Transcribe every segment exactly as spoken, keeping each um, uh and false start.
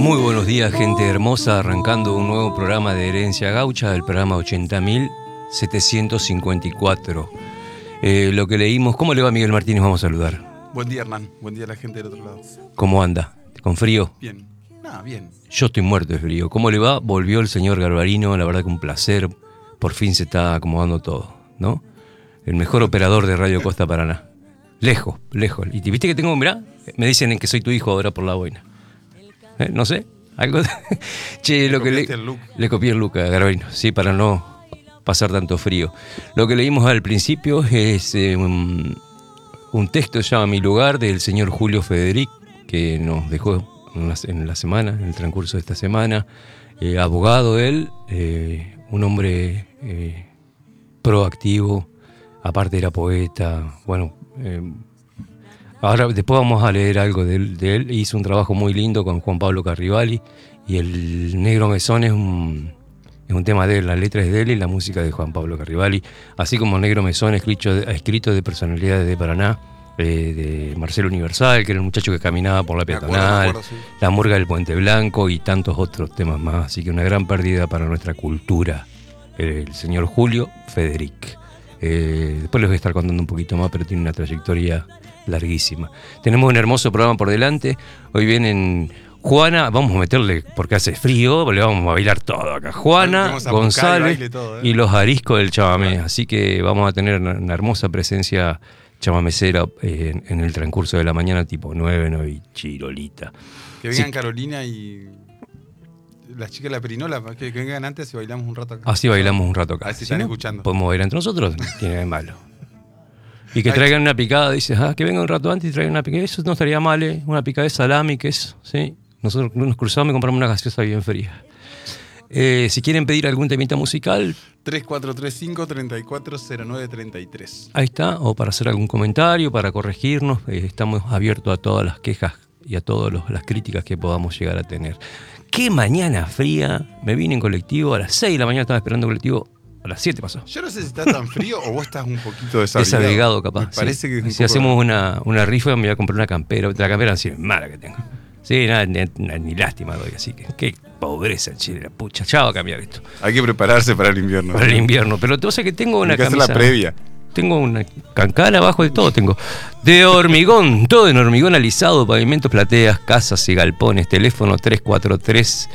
Muy buenos días, gente hermosa, arrancando un nuevo programa de Herencia Gaucha, el programa ochenta mil setecientos cincuenta y cuatro. Eh, lo que leímos, ¿cómo le va Miguel Martínez? Vamos a saludar. Buen día, Hernán. Buen día a la gente del otro lado. ¿Cómo anda? ¿Con frío? Bien. Nada, bien. Yo estoy muerto de frío. ¿Cómo le va? Volvió el señor Garbarino, la verdad que un placer. Por fin se está acomodando todo, ¿no? El mejor operador de Radio Costa Paraná. Lejos, lejos. Y viste que tengo, mirá, me dicen que soy tu hijo ahora por la boina. ¿Eh? No sé, algo de... Che, lo que le... le copié el look a Garbarino, sí, para no pasar tanto frío. Lo que leímos al principio es eh, un, un texto que se llama Mi lugar, del señor Julio Federic, que nos dejó en la, en la semana, en el transcurso de esta semana. Eh, abogado él, eh, un hombre eh, proactivo, aparte era poeta, bueno... Eh, Ahora, después vamos a leer algo de él, de él. Hizo un trabajo muy lindo con Juan Pablo Carrivali. Y el Negro Mesón es un, es un tema de él. La letra es de él y la música de Juan Pablo Carrivali. Así como Negro Mesón, escrito, escrito de personalidades de Paraná. Eh, de Marcelo Universal, que era el muchacho que caminaba por la peatonal. Me acuerdo, me acuerdo, sí. La murga del Puente Blanco y tantos otros temas más. Así que una gran pérdida para nuestra cultura. El señor Julio Federic. Eh, después les voy a estar contando un poquito más, pero tiene una trayectoria... larguísima. Tenemos un hermoso programa por delante. Hoy vienen Juana, vamos a meterle, porque hace frío, le vamos a bailar todo acá. Juana, González y, todo, ¿eh? Y los ariscos del chamamé. Así que vamos a tener una, una hermosa presencia chamamecera eh, en, en el transcurso de la mañana, tipo nueve, nueve y chirolita. Que vengan sí. Carolina y las chicas de la Perinola, que, que vengan antes y bailamos un rato acá. Así bailamos un rato acá. A ver si están ¿Sí, no? escuchando. Podemos bailar entre nosotros, no tiene de malo. Y que traigan una picada, dices, ah, que vengan un rato antes y traigan una picada. Eso no estaría mal, ¿eh? Una picada de salami, que es, ¿sí? Nosotros nos cruzamos y compramos una gaseosa bien fría. Eh, si quieren pedir algún temita musical... tres cuatro tres cinco, tres cuatro cero nueve, tres tres. Ahí está, o para hacer algún comentario, para corregirnos. Eh, estamos abiertos a todas las quejas y a todas las críticas que podamos llegar a tener. ¡Qué mañana fría! Me vine en colectivo, a las seis de la mañana estaba esperando colectivo. A las siete pasó. Yo no sé si está tan frío o vos estás un poquito desabrigado. Desabrigado, capaz. Me parece sí. que es un Si poco... hacemos una, una rifa, me voy a comprar una campera. La campera así es mala que tengo. Sí, nada, ni, ni lástima doy. Así que qué pobreza en Chile, la pucha. Ya va a cambiar esto. Hay que prepararse para el invierno. Para el invierno. Pero tú sabes que tengo una Hay que camisa... hacer la previa. Tengo una cancana abajo de todo. Tengo de hormigón. Todo en hormigón alisado. Pavimentos, plateas, casas y galpones. Teléfono tres cuatro tres...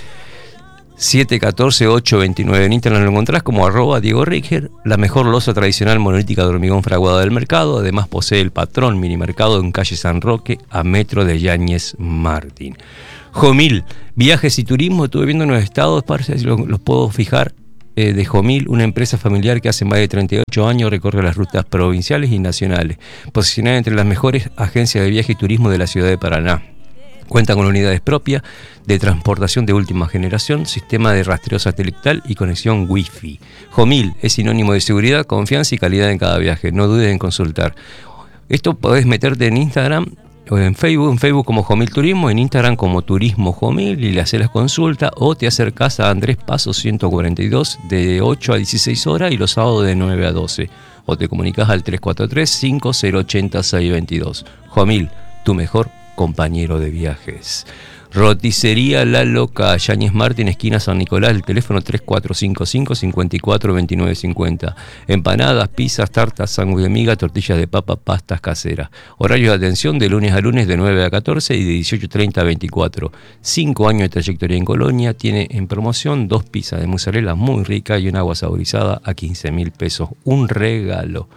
siete uno cuatro, ocho dos nueve. En Instagram lo encontrás como arroba Diego Richter, la mejor loza tradicional monolítica de hormigón fraguada del mercado. Además posee el patrón minimercado en calle San Roque, a metro de Yáñez Martín. Jomil, viajes y turismo. Estuve viendo unos estados, parece si los, los puedo fijar, eh, de Jomil, una empresa familiar que hace más de treinta y ocho años recorre las rutas provinciales y nacionales, posicionada entre las mejores agencias de viaje y turismo de la ciudad de Paraná. Cuenta con unidades propias de transportación de última generación, sistema de rastreo satelital y conexión Wi-Fi. Jomil es sinónimo de seguridad, confianza y calidad en cada viaje. No dudes en consultar. Esto podés meterte en Instagram o en Facebook, en Facebook como Jomil Turismo, en Instagram como Turismo Jomil y le haces las consultas, o te acercás a Andrés Paso ciento cuarenta y dos de ocho a dieciséis horas y los sábados de nueve a doce. O te comunicas al tres cuatro tres, cinco cero ocho cero, seis dos dos. Jomil, tu mejor compañero de viajes. Roticería La Loca, Yáñez Martín, esquina San Nicolás, el teléfono tres cuatro cinco cinco, cinco cuatro dos nueve cinco cero. Empanadas, pizzas, tartas, sándwich de miga, tortillas de papa, pastas caseras. Horario de atención de lunes a lunes de nueve a catorce y de dieciocho treinta a veinticuatro. Cinco años de trayectoria en Colonia. Tiene en promoción dos pizzas de mozzarella muy ricas y un agua saborizada a quince mil pesos. Un regalo.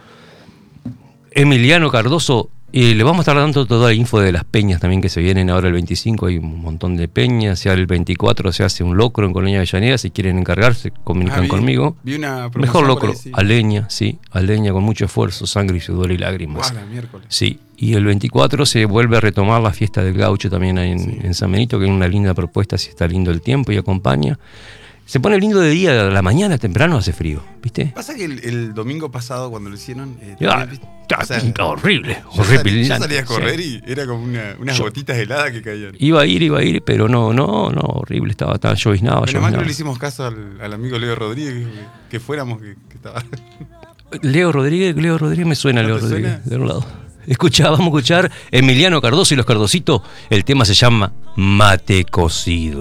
Emiliano Cardoso. Y le vamos a estar dando toda la info de las peñas también que se vienen ahora el veinticinco, hay un montón de peñas, ya el veinticuatro se hace un locro en Colonia Avellaneda, si quieren encargarse, comunican ah, vi, conmigo. Vi una Mejor locro, ahí, sí. a leña, sí, a leña con mucho esfuerzo, sangre y sudor y lágrimas. Guau, miércoles. Sí, y el veinticuatro se vuelve a retomar la fiesta del gaucho también ahí en, sí. en San Benito, que es una linda propuesta, si está lindo el tiempo y acompaña. Se pone lindo de día, a la mañana temprano hace frío, ¿viste? Pasa que el, el domingo pasado cuando lo hicieron... Eh, ya, también, ya, o sea, horrible, yo horrible. Salí, yo salí a correr sí. y era como una, unas yo, gotitas heladas que caían. Iba a ir, iba a ir, pero no, no, no, horrible, estaba, estaba lloviznaba. Pero además no le hicimos caso al, al amigo Leo Rodríguez, que, que fuéramos, que, que estaba... Leo Rodríguez, Leo Rodríguez me suena, ¿No Leo te Rodríguez, suena? de un lado. Escucha, vamos a escuchar Emiliano Cardoso y los Cardositos, el tema se llama Mate Cocido.